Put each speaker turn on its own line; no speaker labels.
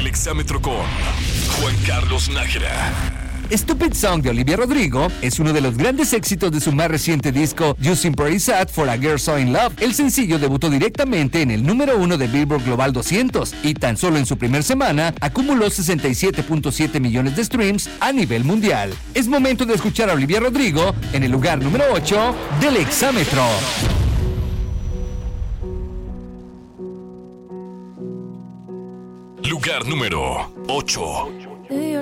El exámetro con Juan Carlos Nájera.
Stupid Song de Olivia Rodrigo es uno de los grandes éxitos de su más reciente disco Using Pretty Sad for a Girl So in Love. El sencillo debutó directamente en el número 1 de Billboard Global 200 y tan solo en su primer semana acumuló 67.7 millones de streams a nivel mundial. Es momento de escuchar a Olivia Rodrigo en el lugar número 8 del exámetro.
Lugar número 8.